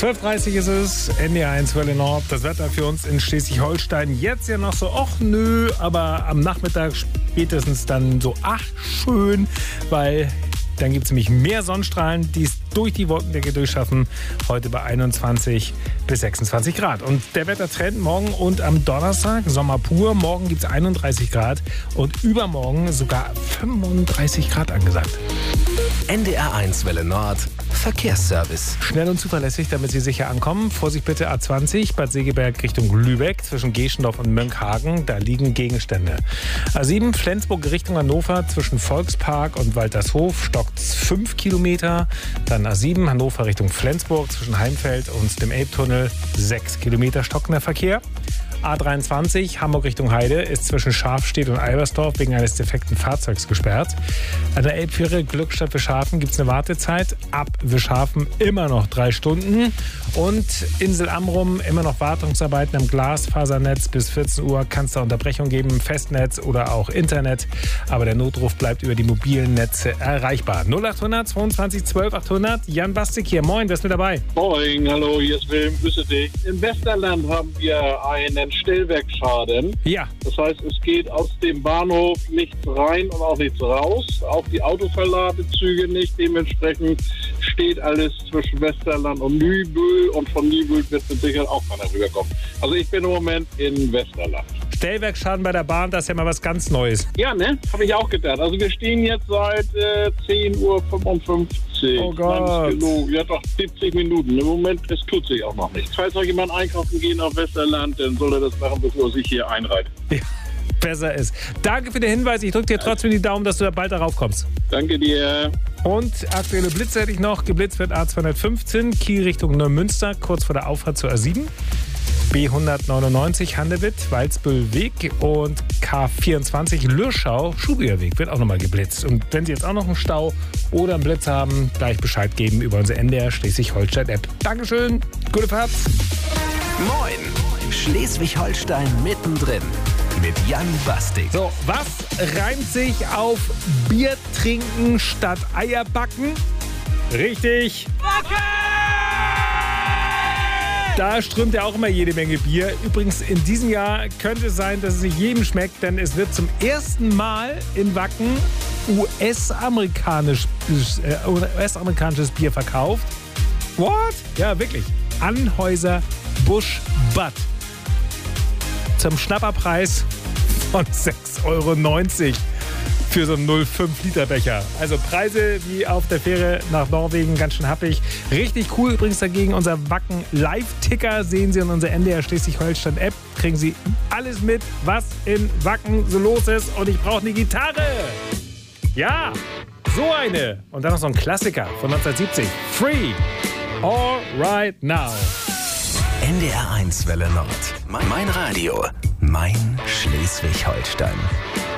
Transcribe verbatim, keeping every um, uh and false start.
zwölf Uhr dreißig ist es, N D R eins Welle Nord. Das Wetter für uns in Schleswig-Holstein jetzt ja noch so, ach nö, aber am Nachmittag spätestens dann so, ach schön, weil dann gibt es nämlich mehr Sonnenstrahlen, die es durch die Wolkendecke durchschaffen. Heute bei einundzwanzig bis sechsundzwanzig Grad. Und der Wettertrend morgen und am Donnerstag, Sommer pur. Morgen gibt es einunddreißig Grad und übermorgen sogar fünfunddreißig Grad angesagt. N D R eins Welle Nord, Verkehrsservice. Schnell und zuverlässig, damit Sie sicher ankommen. Vorsicht bitte A zwanzig, Bad Segeberg Richtung Lübeck, zwischen Geschendorf und Mönckehagen. Da liegen Gegenstände. A sieben, Flensburg Richtung Hannover, zwischen Volkspark und Waltershof, stockt fünf Kilometer. Dann A sieben, Hannover Richtung Flensburg, zwischen Heimfeld und dem Elbtunnel, sechs Kilometer stockender Verkehr. A dreiundzwanzig, Hamburg Richtung Heide, ist zwischen Schafstedt und Albersdorf wegen eines defekten Fahrzeugs gesperrt. An der Elbfähre Glückstadt Wischhafen gibt es eine Wartezeit. Ab Wischhafen immer noch drei Stunden. Und Insel Amrum immer noch Wartungsarbeiten am Glasfasernetz. Bis vierzehn Uhr kann es da Unterbrechung geben, Festnetz oder auch Internet. Aber der Notruf bleibt über die mobilen Netze erreichbar. null achthundert zweiundzwanzig zwölf achthundert. Jan Bastik hier. Moin, wer ist mit dabei? Moin, hallo, hier ist Wilm, grüße dich. Im Westerland haben wir einen Stellwerkschaden. Ja. Das heißt, es geht aus dem Bahnhof nichts rein und auch nichts raus. Auch die Autoverladezüge nicht. Dementsprechend steht alles zwischen Westerland und Nübel und von Nübel wird mit Sicherheit auch keiner rüberkommen. Also ich bin im Moment in Westerland. Stellwerksschaden bei der Bahn, das ist ja mal was ganz Neues. Ja, ne? Habe ich auch gedacht. Also wir stehen jetzt seit äh, zehn Uhr fünfundfünfzig. Oh Gott. Ja doch, siebzig Minuten. Im Moment, es tut sich auch noch nichts. Falls noch jemand einkaufen gehen auf Westerland, dann soll er das machen, bevor er sich hier einreiht. Ja, besser ist. Danke für den Hinweis. Ich drücke dir trotzdem die Daumen, dass du da bald darauf kommst. Danke dir. Und aktuelle Blitze hätte ich noch. Geblitzt wird A zweihundertfünfzehn, Kiel Richtung Neumünster, kurz vor der Auffahrt zur A sieben. B hundertneunundneunzig Handewitt, Walsbüllweg und K vierundzwanzig Lürschau, Schubierweg wird auch nochmal geblitzt. Und wenn Sie jetzt auch noch einen Stau oder einen Blitz haben, gleich Bescheid geben über unsere N D R Schleswig-Holstein-App. Dankeschön, gute Fahrt. Moin, Schleswig-Holstein mittendrin mit Jan Bastik. So, was reimt sich auf Bier trinken statt Eier backen? Richtig. Backen! Da strömt ja auch immer jede Menge Bier. Übrigens, in diesem Jahr könnte es sein, dass es nicht jedem schmeckt, denn es wird zum ersten Mal in Wacken U S-amerikanisch, äh, U S-amerikanisches Bier verkauft. What? Ja, wirklich. Anheuser Busch Bud. Zum Schnapperpreis von sechs Euro neunzig für so einen null Komma fünf Liter Becher. Also Preise wie auf der Fähre nach Norwegen, ganz schön happig. Richtig cool übrigens dagegen, unser Wacken Live-Ticker sehen Sie in unserer N D R Schleswig-Holstein-App. Kriegen Sie alles mit, was in Wacken so los ist. Und ich brauche eine Gitarre. Ja, so eine. Und dann noch so ein Klassiker von neunzehnhundertsiebzig. Free. All right now. N D R eins Welle Nord. Mein Radio. Mein Schleswig-Holstein.